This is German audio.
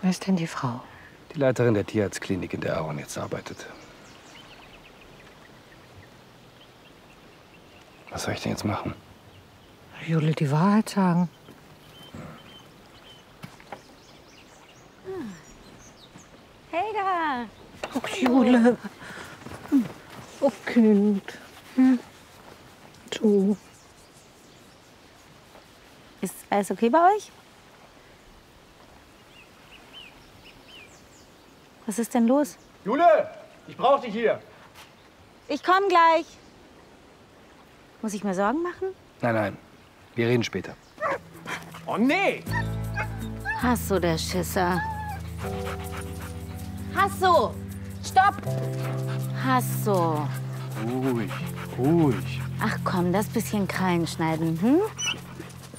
Wer ist denn die Frau? Die Leiterin der Tierarztklinik, in der Aaron jetzt arbeitet. Was soll ich denn jetzt machen? Jule die Wahrheit sagen. Hey da! Oh, Jule. Oh, Kind. Du. Ist alles okay bei euch? Was ist denn los? Jule, ich brauch dich hier. Ich komm gleich. Muss ich mir Sorgen machen? Nein, nein. Wir reden später. Oh nee! Hasso, der Schisser. Hasso! Stopp! Hasso. Ruhig, ruhig. Ach komm, das bisschen Krallen schneiden, hm?